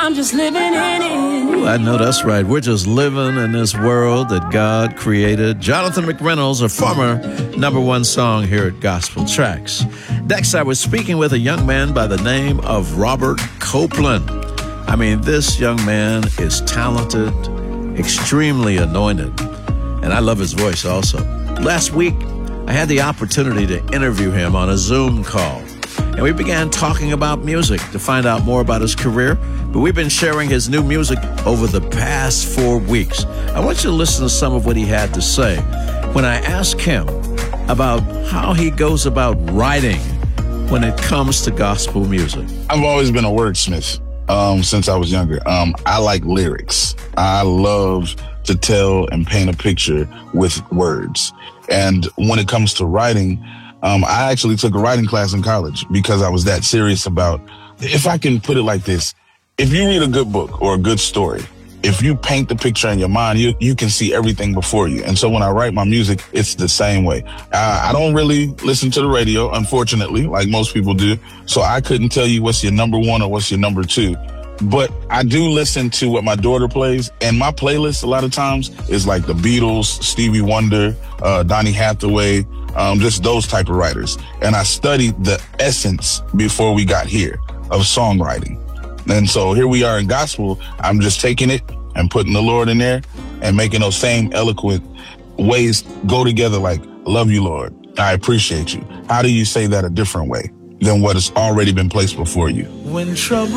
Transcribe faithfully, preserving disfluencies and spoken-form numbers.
I'm just living in it. Ooh, I know that's right. We're just living in this world that God created. Jonathan McReynolds, a former number one song here at Gospel Tracks. Next, I was speaking with a young man by the name of Robert Copeland. I mean, this young man is talented, extremely anointed, and I love his voice also. Last week, I had the opportunity to interview him on a Zoom call, and we began talking about music to find out more about his career, but we've been sharing his new music over the past four weeks. I want you to listen to some of what he had to say when I asked him about how he goes about writing when it comes to gospel music. I've always been a wordsmith um, since I was younger. Um, I like lyrics. I love to tell and paint a picture with words. And when it comes to writing, um, I actually took a writing class in college because I was that serious about, if I can put it like this, if you read a good book or a good story, if you paint the picture in your mind, you, you can see everything before you. And so when I write my music, it's the same way. Uh, I don't really listen to the radio, unfortunately, like most people do. So I couldn't tell you what's your number one or what's your number two. But I do listen to what my daughter plays, and my playlist a lot of times is like the Beatles, Stevie Wonder, uh, Donny Hathaway, um, just those type of writers. And I studied the essence before we got here of songwriting. And so here we are in gospel. I'm just taking it and putting the Lord in there and making those same eloquent ways go together like, love you, Lord. I appreciate you. How do you say that a different way than what has already been placed before you? When trouble